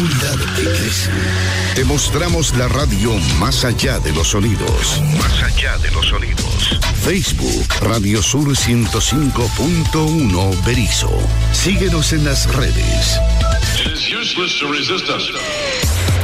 Que crece. Te mostramos la radio más allá de los sonidos. Más allá de los sonidos. Facebook, Radio Sur 105.1 Berisso. Síguenos en las redes. It is useless to resist us.